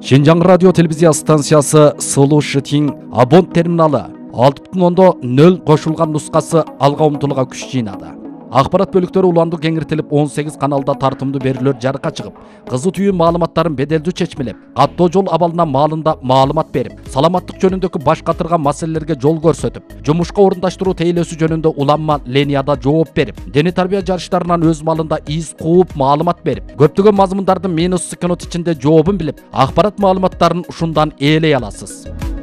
Шинжаң радио телевизия станциясы Сылу Шытин абонт терминалы 6.0 кошулган нускасы алга умтулууга күч жыйнады. Акпарат бөлүктөрү уландуу кеңиртилип 18 каналда тартымдуу берүүлөр жарыкка чыгып, кызуу түйүн маалыматтарын беделдүү чечмелеп, каттоо жол абалына маалында маалымат берип, саламаттык жөнүндөгү баш катырган маселелерге жол көрсөтүп, жумушка орундаштыруу тейлөөсү жөнүндө уланма ленияда жооп берип, дене тарбия жарыштарынан өз малында из кууп маалымат берип, көптөгөн мазмундардын минус секунд ичинде жообун билип, акпарат маалыматтарын ушундан ээлей аласыз.